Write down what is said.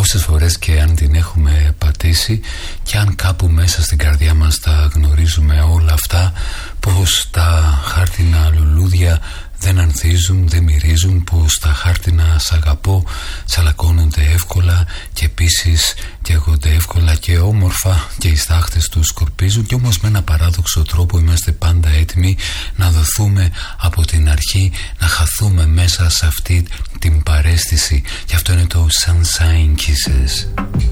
όσες φορές και αν την έχουμε πατήσει, και αν κάπου μέσα στην καρδιά μας τα γνωρίζουμε όλα αυτά, πως τα χάρτινα λουλούδια δεν ανθίζουν, δεν μυρίζουν, πως τα χάρτινα «σ' αγαπώ» τσαλακώνονται εύκολα και επίσης καίγονται εύκολα και όμορφα και οι στάχτες τους σκορπίζουν, και όμως με ένα παράδοξο τρόπο είμαστε πάντα έτοιμοι να δοθούμε από την αρχή, να χαθούμε μέσα σε αυτή την παρέστηση, και αυτό είναι το Sunshine Kisses.